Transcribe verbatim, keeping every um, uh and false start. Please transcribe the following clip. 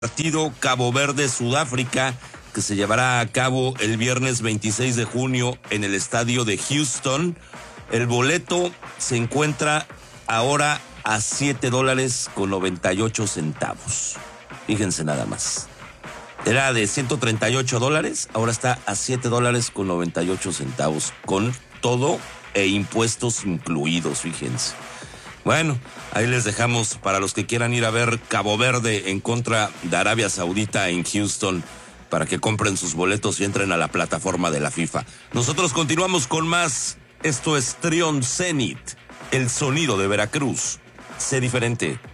Partido Cabo Verde-Sudáfrica, que se llevará a cabo el viernes veintiséis de junio en el estadio de Houston. El boleto se encuentra ahora a siete dólares con noventa y ocho centavos. Fíjense nada más. Era de ciento treinta y ocho dólares, ahora está a siete dólares con noventa y ocho centavos, con todo e impuestos incluidos, fíjense. Bueno, ahí les dejamos para los que quieran ir a ver Cabo Verde en contra de Arabia Saudita en Houston, para que compren sus boletos y entren a la plataforma de la FIFA. Nosotros continuamos con más. Esto es Trion Zenit, el sonido de Veracruz. Sé diferente.